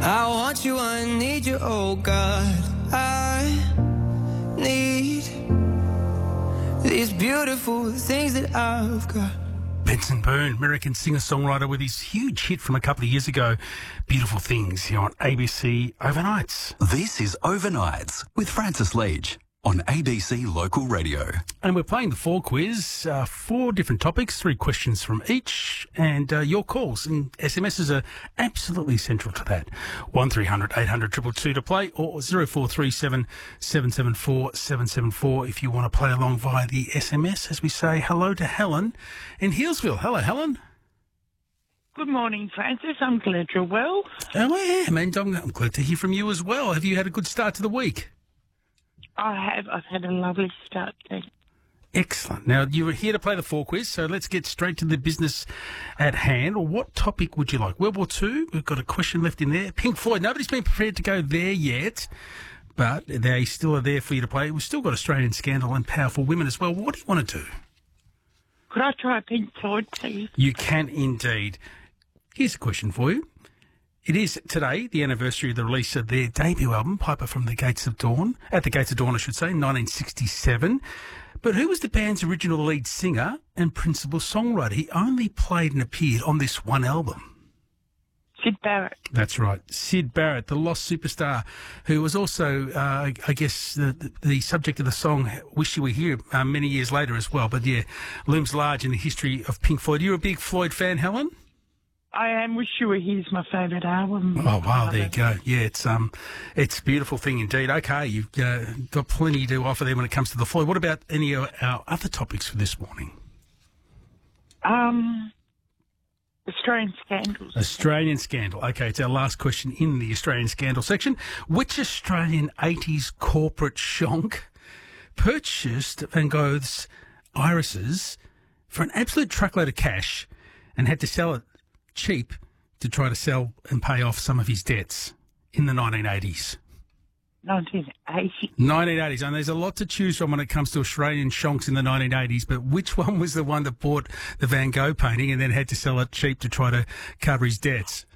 I want you, I need you, oh God. I need these beautiful things that I've got. Benson Boone, American singer-songwriter with his huge hit from a couple of years ago, Beautiful Things, here on ABC Overnights. This is Overnights with Francis Leach on ABC Local Radio. And we're playing the 4 quiz, 4 different topics, 3 questions from each, and your calls and SMSs are absolutely central to that. 1300 800 222 to play, or 0437 774 774 if you want to play along via the SMS, as we say hello to Helen in Healesville. Hello, Helen. Good morning, Francis. I'm glad you're well. Oh, I am, and I'm glad to hear from you as well. Have you had a good start to the week? I have. I've had a lovely start. Excellent. Now, you were here to play the 4 quiz, so let's get straight to the business at hand. What topic would you like? World War II, we've got a question left in there. Pink Floyd, nobody's been prepared to go there yet, but they still are there for you to play. We've still got Australian Scandal and Powerful Women as well. What do you want to do? Could I try Pink Floyd, please? You can indeed. Here's a question for you. It is today the anniversary of the release of their debut album, Piper from the Gates of Dawn, at the Gates of Dawn, I should say, in 1967. But who was the band's original lead singer and principal songwriter? He only played and appeared on this one album. Syd Barrett. That's right. Syd Barrett, the lost superstar, who was also, I guess, the subject of the song Wish You Were Here many years later as well. But, yeah, looms large in the history of Pink Floyd. You're a big Floyd fan, Helen? I am. Wish You Were Here's my favourite album. Oh, wow, there you go. Yeah, it's a beautiful thing indeed. Okay, you've got plenty to offer there when it comes to the Floyd. What about any of our other topics for this morning? Australian Scandals. Australian Scandal. Okay, it's our last question in the Australian Scandal section. Which Australian 80s corporate shonk purchased Van Gogh's irises for an absolute truckload of cash and had to sell it cheap to try to sell and pay off some of his debts in the 1980s? 1980s, and there's a lot to choose from when it comes to Australian shonks in the 1980s, but which one was the one that bought the Van Gogh painting and then had to sell it cheap to try to cover his debts?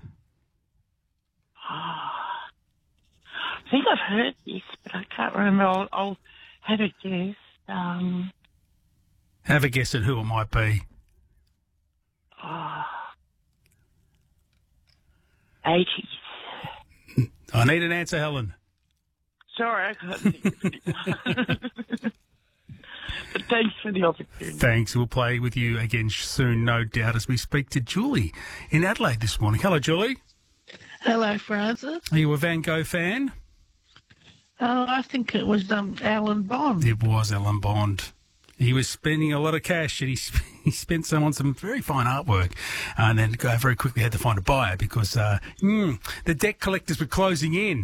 I think I've heard this, but I can't remember. I'll have a guess. Have a guess at who it might be. 80s. I need an answer, Helen. Sorry, I can't think of it. But thanks for the opportunity. Thanks. We'll play with you again soon, no doubt, as we speak to Julie in Adelaide this morning. Hello, Julie. Hello, Francis. Are you a Van Gogh fan? Oh, I think it was Alan Bond. It was Alan Bond. He was spending a lot of cash, and he spent some on some very fine artwork, and then very quickly had to find a buyer because the debt collectors were closing in.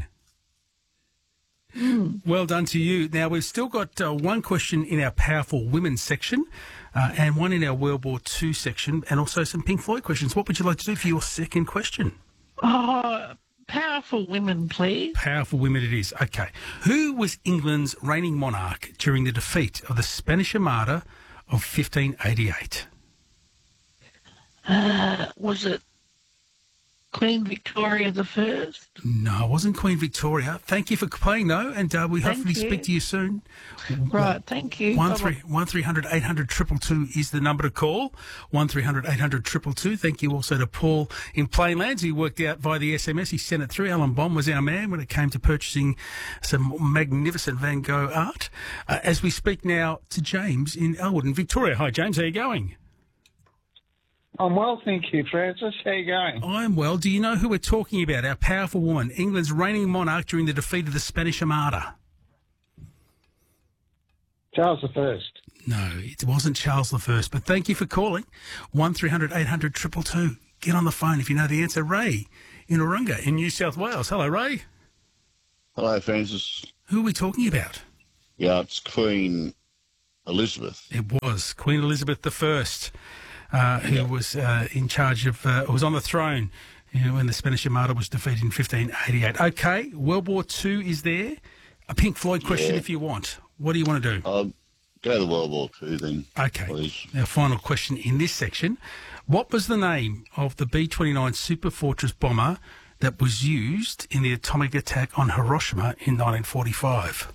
Well done to you. Now, we've still got one question in our Powerful Women section and one in our World War II section, and also some Pink Floyd questions. What would you like to do for your second question? Oh, Powerful Women, please. Powerful Women it is. Okay. Who was England's reigning monarch during the defeat of the Spanish Armada of 1588? Was it Queen Victoria the First? No, it wasn't Queen Victoria. Thank you for playing, though, and we hopefully speak to you soon. Right, thank you. 1300 800 222 is the number to call. 1300 800 222. Thank you also to Paul in Plainlands, who worked out via the SMS. He sent it through. Alan Bond was our man when it came to purchasing some magnificent Van Gogh art. As we speak now to James in Elwood in Victoria. Hi, James. How are you going? I'm well, thank you, Francis. How are you going? I'm well. Do you know who we're talking about? Our powerful woman, England's reigning monarch during the defeat of the Spanish Armada. Charles I. No, it wasn't Charles I, but thank you for calling. 1300 800 222. Get on the phone if you know the answer. Ray in Urunga in New South Wales. Hello, Ray. Hello, Francis. Who are we talking about? Yeah, it's Queen Elizabeth. It was Queen Elizabeth I. Who was in charge of, was on the throne when the Spanish Armada was defeated in 1588. Okay, World War II is there. A Pink Floyd question if you want. What do you want to do? Go to World War II then. Okay, please. Our final question in this section. What was the name of the B-29 Super Fortress bomber that was used in the atomic attack on Hiroshima in 1945?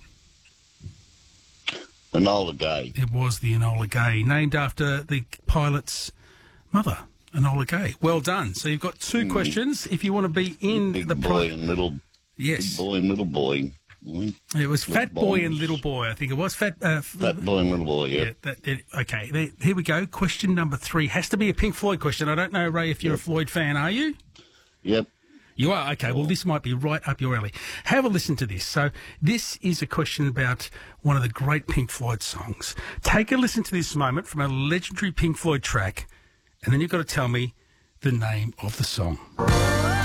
Enola Gay. It was the Enola Gay, named after the pilot's mother, Enola Gay. Well done. So you've got two questions. If you want to be in Big the boy and little. Yes. Big boy and little boy. It was Fat Boy and bombs. Little Boy, I think it was. Fat boy and little boy, yeah. Okay, here we go. Question number 3 has to be a Pink Floyd question. I don't know, Ray, if you're a Floyd fan, are you? Yep. You are? Okay, well, this might be right up your alley. Have a listen to this. So this is a question about one of the great Pink Floyd songs. Take a listen to this moment from a legendary Pink Floyd track, and then you've got to tell me the name of the song.